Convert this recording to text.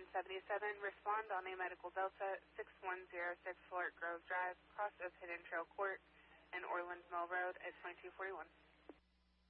177, respond on a Medical Delta 6106 Fort Grove Drive, cross of Hidden Trail Court and Orland Mill Road at 2241.